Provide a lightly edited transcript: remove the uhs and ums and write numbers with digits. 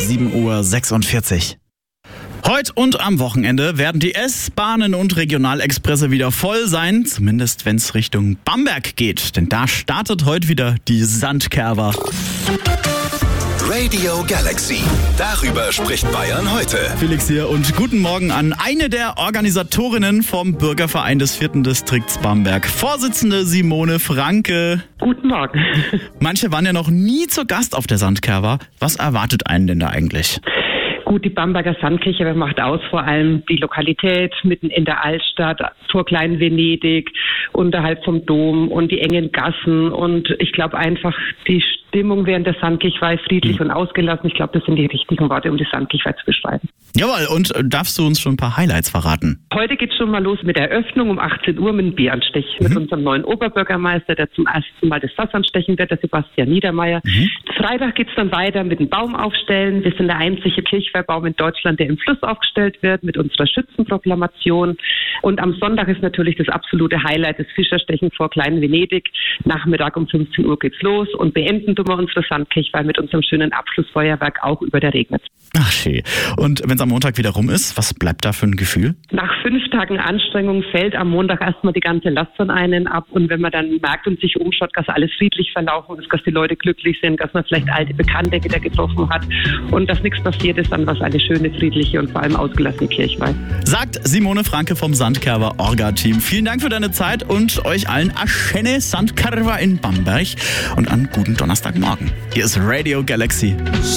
7:46 Uhr. Heute und am Wochenende werden die S-Bahnen und Regionalexpresse wieder voll sein, zumindest wenn es Richtung Bamberg geht. Denn da startet heute wieder die Sandkerwa. Radio Galaxy. Darüber spricht Bayern heute. Felix hier und guten Morgen an eine der Organisatorinnen vom Bürgerverein des 4. Distrikts Bamberg, Vorsitzende Simone Franke. Guten Morgen. Manche waren ja noch nie zu Gast auf der Sandkerwa. Was erwartet einen denn da eigentlich? Gut, die Bamberger Sandkirche macht aus vor allem die Lokalität mitten in der Altstadt, vor Klein-Venedig, unterhalb vom Dom und die engen Gassen. Und ich glaube einfach, die Stimmung während der Sandkirche war friedlich und ausgelassen. Ich glaube, das sind die richtigen Worte, um die Sandkirche zu beschreiben. Jawohl, und darfst du uns schon ein paar Highlights verraten? Heute geht es schon mal los mit der Eröffnung um 18 Uhr mit dem Bieranstich. Mit unserem neuen Oberbürgermeister, der zum ersten Mal das Fass anstechen wird, der Sebastian Niedermeyer. Freitag geht es dann weiter mit dem Baum aufstellen. Wir sind der einzige Kirchweihbaum in Deutschland, der im Fluss aufgestellt wird, mit unserer Schützenproklamation. Und am Sonntag ist natürlich das absolute Highlight, das Fischerstechen vor Klein-Venedig. Nachmittag um 15 Uhr geht's los und beenden tun wir unsere Sandkirchweih mit unserem schönen Abschlussfeuerwerk auch über der Regnitz. Ach schön. Und wenn es am Montag wieder rum ist, was bleibt da für ein Gefühl? Nach 5 Tagen Anstrengung fällt am Montag erstmal die ganze Last von einen ab. Und wenn man dann merkt und sich umschaut, dass alles friedlich verlaufen ist, dass die Leute glücklich sind, dass man vielleicht alte Bekannte wieder getroffen hat und dass nichts passiert ist, dann war es eine schöne, friedliche und vor allem ausgelassene Kirchweih. Sagt Simone Franke vom Sandkerwa Orga-Team. Vielen Dank für deine Zeit und euch allen a schöne Sandkerwa in Bamberg und einen guten Donnerstagmorgen. Hier ist Radio Galaxy.